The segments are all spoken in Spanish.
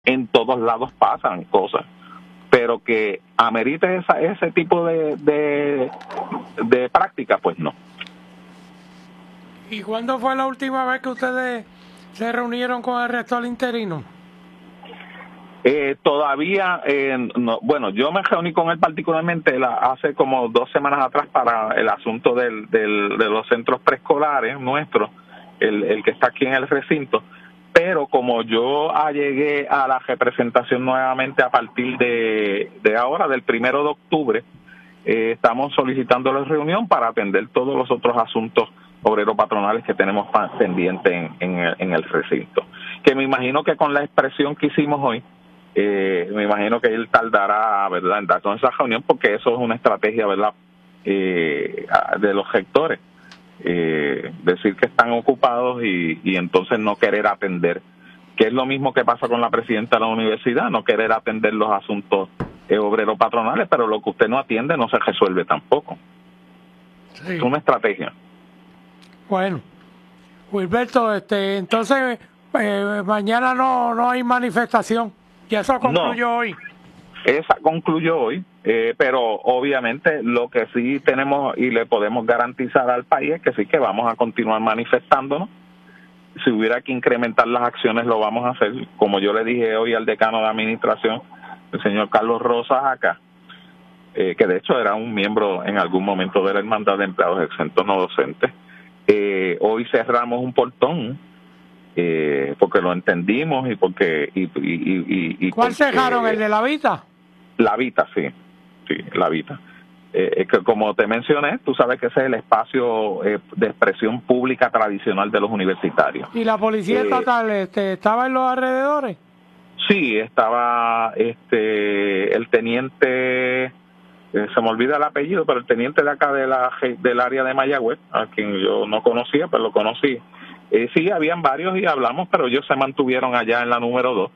en todos lados pasan cosas, pero que amerite ese tipo de práctica, pues no. ¿Y cuándo fue la última vez que ustedes se reunieron con el rector interino? Todavía, no, bueno, yo me reuní con él particularmente hace como 2 semanas atrás para el asunto de los centros preescolares nuestros, el que está aquí en el recinto, pero como yo llegué a la representación nuevamente a partir de ahora, del 1 de octubre, estamos solicitando la reunión para atender todos los otros asuntos obreros patronales que tenemos pendientes en el recinto. Que me imagino que con la expresión que hicimos hoy, me imagino que él tardará, ¿verdad?, en dar con esa reunión, porque eso es una estrategia, ¿verdad?, de los rectores. Decir que están ocupados y entonces no querer atender, que es lo mismo que pasa con la presidenta de la universidad, no querer atender los asuntos obreros patronales, pero lo que usted no atiende no se resuelve tampoco. Sí. Es una estrategia. Bueno, Wilberto, entonces mañana no hay manifestación, y eso concluyó hoy. Esa concluyó hoy, pero obviamente lo que sí tenemos y le podemos garantizar al país es que sí, que vamos a continuar manifestándonos. Si hubiera que incrementar las acciones, lo vamos a hacer. Como yo le dije hoy al decano de administración, el señor Carlos Rosas acá, que de hecho era un miembro en algún momento de la Hermandad de Empleados Exentos No Docentes, hoy cerramos un portón, porque lo entendimos y porque... ¿Cuál cerraron? ¿El de la Vita? La Vita, sí, la Vita. Que como te mencioné, tú sabes que ese es el espacio de expresión pública tradicional de los universitarios. ¿Y la policía estatal estaba en los alrededores? Sí, estaba el teniente, se me olvida el apellido, pero el teniente de acá del área de Mayagüez, a quien yo no conocía, pero lo conocí. Sí, habían varios y hablamos, pero ellos se mantuvieron allá en la número 2.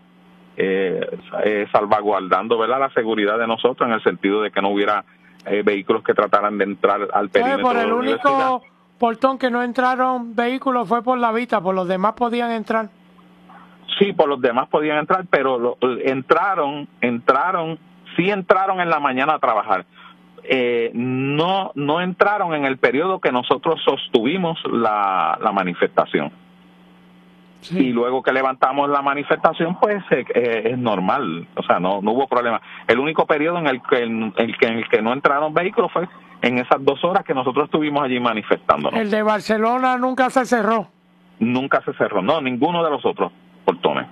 Salvaguardando, ¿verdad?, la seguridad de nosotros, en el sentido de que no hubiera vehículos que trataran de entrar al perímetro. Por el único portón que no entraron vehículos fue por la Vita, por los demás podían entrar. Sí, por los demás podían entrar, pero entraron en la mañana a trabajar. No entraron en el periodo que nosotros sostuvimos la manifestación. Sí. Y luego que levantamos la manifestación, pues es normal, o sea, no hubo problema. El único periodo en el que no entraron vehículos fue en esas 2 horas que nosotros estuvimos allí manifestándonos. ¿El de Barcelona nunca se cerró? Nunca se cerró, no, ninguno de los otros portones.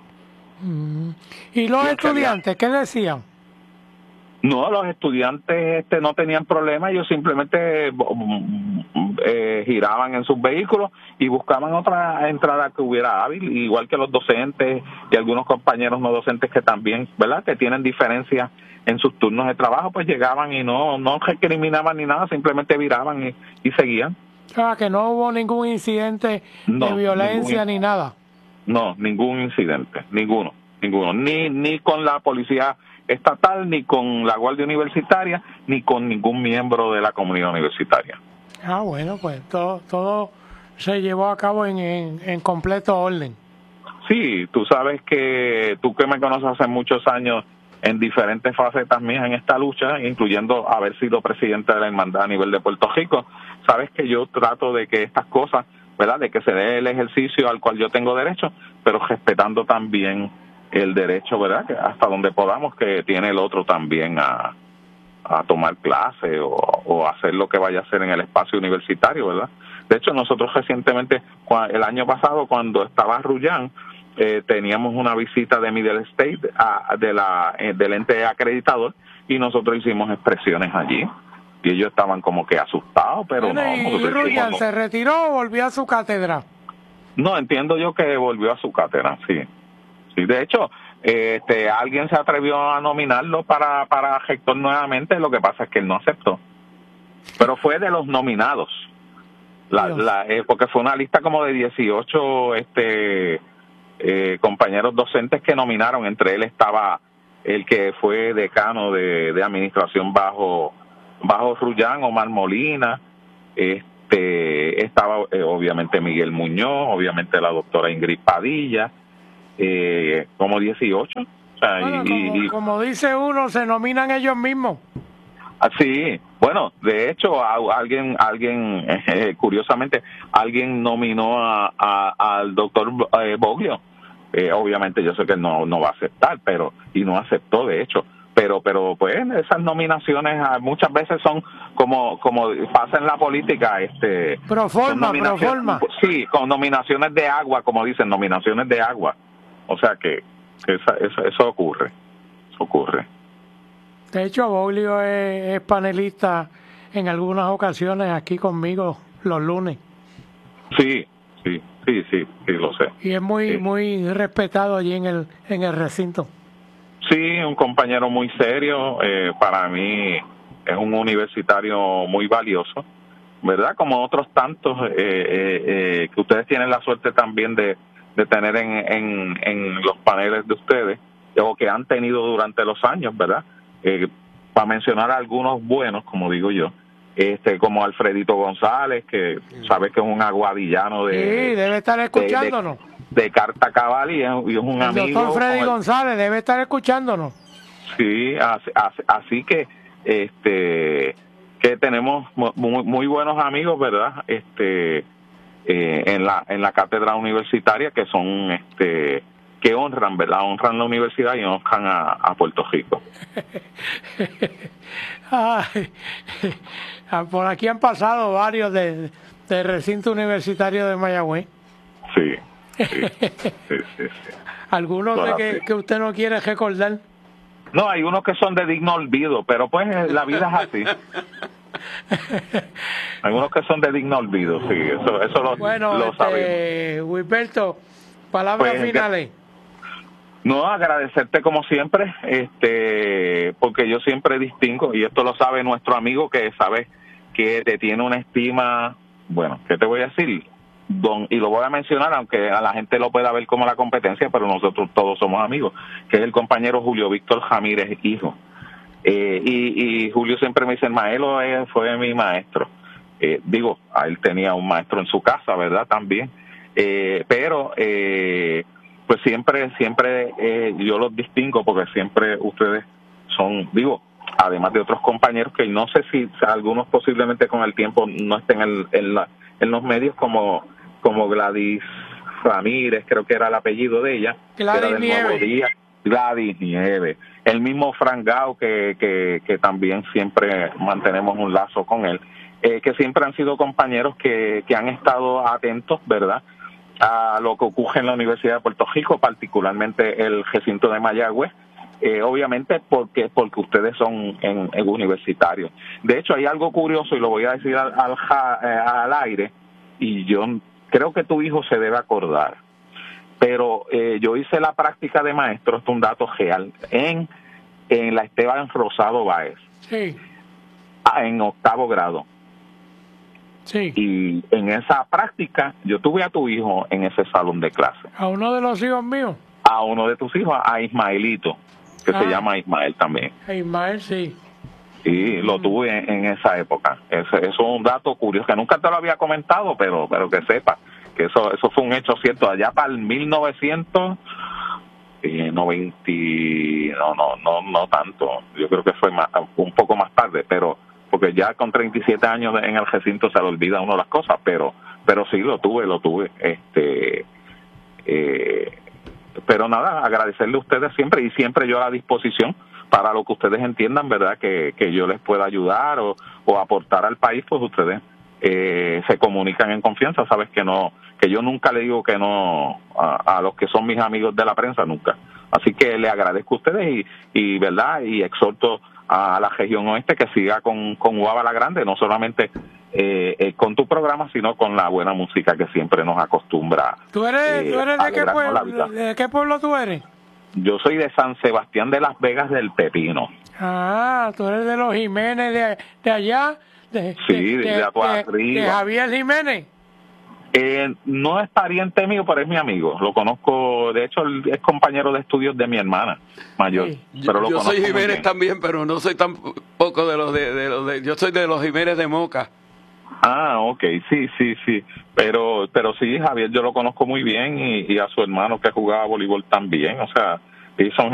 ¿Y los estudiantes qué decían? No, los estudiantes no tenían problema, ellos simplemente giraban en sus vehículos y buscaban otra entrada que hubiera hábil, igual que los docentes y algunos compañeros no docentes que también, ¿verdad?, que tienen diferencias en sus turnos de trabajo, pues llegaban y no recriminaban ni nada, simplemente viraban y seguían. Que no hubo ningún incidente de violencia ni nada. No, ningún incidente, ninguno, ni con la policía estatal, ni con la Guardia Universitaria, ni con ningún miembro de la comunidad universitaria. Bueno, pues todo se llevó a cabo en completo orden. Sí, tú sabes que tú que me conoces hace muchos años en diferentes facetas mías en esta lucha, incluyendo haber sido presidente de la hermandad a nivel de Puerto Rico, sabes que yo trato de que estas cosas, ¿verdad?, de que se dé el ejercicio al cual yo tengo derecho, pero respetando también el derecho, ¿verdad?, que hasta donde podamos, que tiene el otro también a tomar clase o hacer lo que vaya a hacer en el espacio universitario, ¿verdad? De hecho, nosotros recientemente, el año pasado, cuando estaba Rullán, teníamos una visita de Middle State del ente acreditador, y nosotros hicimos expresiones allí y ellos estaban como que asustados, pero ¿Y Rullán se retiró o volvió a su cátedra? No, entiendo yo que volvió a su cátedra, sí. De hecho, alguien se atrevió a nominarlo para rector nuevamente, lo que pasa es que él no aceptó, pero fue de los nominados, porque fue una lista como de 18 compañeros docentes que nominaron. Entre él estaba el que fue decano de administración bajo Rullán, Omar Molina, estaba obviamente Miguel Muñoz, obviamente la doctora Ingrid Padilla, como 18. O sea, bueno, como dice uno, se nominan ellos mismos. Sí, bueno, de hecho, alguien curiosamente, alguien nominó al doctor Boglio. Obviamente yo sé que él no va a aceptar, y no aceptó, de hecho. Pero pues esas nominaciones muchas veces son como pasa en la política, pro forma. Sí, con nominaciones de agua, como dicen, nominaciones de agua. O sea que eso ocurre. De hecho, Boglio es panelista en algunas ocasiones aquí conmigo los lunes. Sí, lo sé. Y es muy respetado allí en el recinto. Sí, un compañero muy serio. Para mí es un universitario muy valioso, ¿verdad? Como otros tantos que ustedes tienen la suerte también de tener en los paneles de ustedes, o que han tenido durante los años, ¿verdad? Para mencionar algunos buenos, como digo yo, como Alfredito González, que sabes que es un aguadillano sí, debe estar escuchándonos. De Carta Cabal, y es un amigo. El doctor Freddy González debe estar escuchándonos. Sí, así que que tenemos muy buenos amigos, ¿verdad? En la cátedra universitaria, que son que honran, ¿verdad? Honran la universidad y honran a Puerto Rico. Ay, por aquí han pasado varios del recinto universitario de Mayagüez. Sí. Algunos que usted no quiere recordar. No, hay unos que son de digno olvido, pero pues la vida es así. Hay unos que son de digno olvido, sí, eso lo sabemos. Wilberto, palabras finales. No, agradecerte como siempre, porque yo siempre distingo, y esto lo sabe nuestro amigo, que sabe que te tiene una estima, bueno, ¿qué te voy a decir? Y lo voy a mencionar, aunque a la gente lo pueda ver como la competencia, pero nosotros todos somos amigos, que es el compañero Julio Víctor Jamírez, hijo. Y Julio siempre me dice, el maestro fue mi maestro. A él tenía un maestro en su casa, ¿verdad? También. Pero pues siempre yo los distingo, porque siempre ustedes son, además de otros compañeros que no sé si algunos posiblemente con el tiempo no estén en los medios, como Gladys Ramírez, creo que era el apellido de ella, Gladys Nieves. Gladys Nieves, el mismo Frank Gao, que también siempre mantenemos un lazo con él, que siempre han sido compañeros que han estado atentos, ¿verdad?, a lo que ocurre en la Universidad de Puerto Rico, particularmente el recinto de Mayagüez, obviamente porque ustedes son en universitarios. De hecho, hay algo curioso, y lo voy a decir al aire, y yo creo que tu hijo se debe acordar, pero yo hice la práctica de maestro, esto es un dato real, en la Esteban Rosado Báez, sí, en 8º grado. Sí. Y en esa práctica yo tuve a tu hijo en ese salón de clase. ¿A uno de los hijos míos? A uno de tus hijos, a Ismaelito, que se llama Ismael también. A Ismael, sí. Sí, lo tuve en esa época. Eso es un dato curioso, que nunca te lo había comentado, pero que sepa que eso fue un hecho cierto. Allá para el 1990, no tanto. Yo creo que fue un poco más tarde, pero porque ya con 37 años en el recinto se le olvida a uno las cosas, pero sí lo tuve. Pero nada, agradecerle a ustedes siempre, y siempre yo a la disposición para lo que ustedes entiendan, ¿verdad?, que yo les pueda ayudar o aportar al país. Pues ustedes se comunican en confianza. Sabes que yo nunca le digo que no a los que son mis amigos de la prensa, nunca. Así que le agradezco a ustedes y verdad, y exhorto a la región oeste que siga con Guava la Grande, no solamente con tu programa, sino con la buena música que siempre nos acostumbra. ¿Tú eres de qué pueblo? ¿De qué pueblo tú eres? Yo soy de San Sebastián de Las Vegas del Pepino. Ah, tú eres de los Jiménez de allá. Sí, de arriba. ¿De Javier Jiménez? No es pariente mío, pero es mi amigo. Lo conozco, de hecho, es compañero de estudios de mi hermana mayor. Sí. Pero yo soy Jiménez también, pero no soy tampoco de los de yo soy de los Jiménez de Moca. Ah, ok, sí, sí, sí. Pero sí, Javier, yo lo conozco muy bien y a su hermano que jugaba voleibol también. O sea, y son